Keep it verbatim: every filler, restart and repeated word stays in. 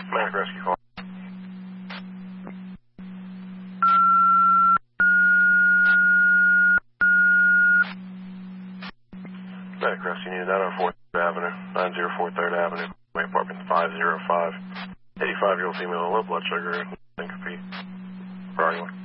Medic rescue call. Medic rescue needed nine oh four third Avenue, nine oh four third Avenue, my apartment five oh five. eighty-five-year-old female, low blood sugar, syncope. Where are you?